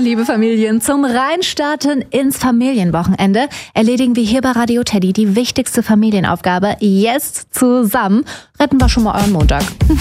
liebe Familien. Zum Reinstarten ins Familienwochenende erledigen wir hier bei Radio Teddy die wichtigste Familienaufgabe jetzt zusammen. Retten wir schon mal euren Montag.